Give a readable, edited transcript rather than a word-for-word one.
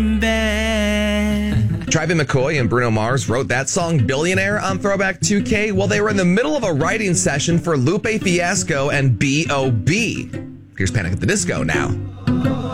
Tryby McCoy and Bruno Mars wrote that song Billionaire on Throwback 2K while they were in the middle of a writing session for Lupe Fiasco and B.O.B. Here's Panic at the Disco now.